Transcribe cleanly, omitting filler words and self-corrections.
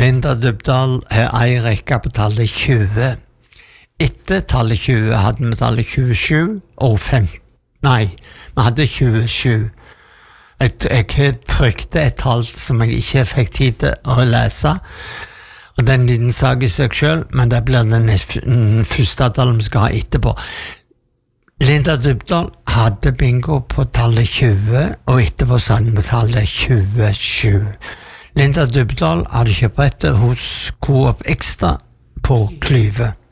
Linda Dybdahl eier rekka på tallet 20. Etter tallet 20 hadde vi tallet 27 og 5. Nei, vi hadde 27. Jeg trykte et tall som jeg ikke fikk tid til å lese, og det er en liten sak i seg selv, men det blir den første tallet vi skal ha etterpå. Linda Dybdahl hadde bingo på tallet 20, og etterpå så hadde vi tallet 27. Linda Dybdahl hadde kjøpt brettet hos Coop Extra på Klyve.